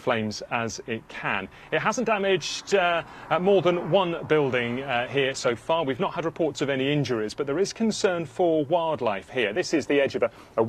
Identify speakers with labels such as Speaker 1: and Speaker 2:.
Speaker 1: flames as it can. It hasn't damaged more than one building here so far. We've not had reports of any injuries, but there is concern for wildlife here. This is the edge of a